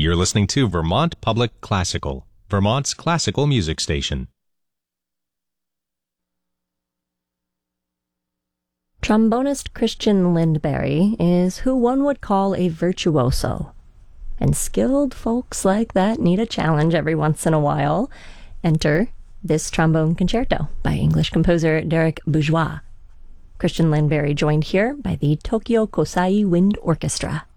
You're listening to Vermont Public Classical, Vermont's classical music station. Trombonist Christian Lindberry is who one would call a virtuoso. And skilled folks like that need a challenge every once in a while. Enter this trombone concerto by English composer Derek Bourgeois. Christian Lindberry joined here by the Tokyo Kosai Wind Orchestra.